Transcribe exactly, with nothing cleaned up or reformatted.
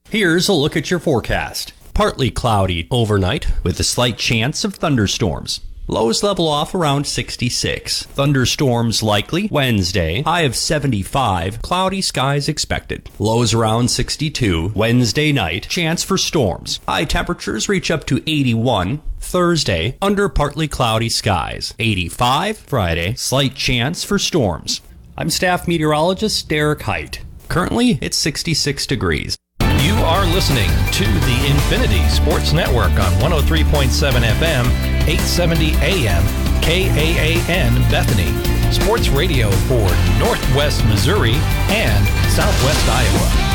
Here's a look at your forecast. Partly cloudy overnight with a slight chance of thunderstorms. Lows level off around sixty-six. Thunderstorms likely Wednesday. High of seventy-five. Cloudy skies expected. Lows around sixty-two. Wednesday night. Chance for storms. High temperatures reach up to eighty-one. Thursday. Under partly cloudy skies. eighty-five. Friday. Slight chance for storms. I'm staff meteorologist Derek Height. Currently, it's sixty-six degrees. You are listening to the Infinity Sports Network on one oh three point seven F M, eight seventy A M, K A A N Bethany. Sports radio for Northwest Missouri and Southwest Iowa.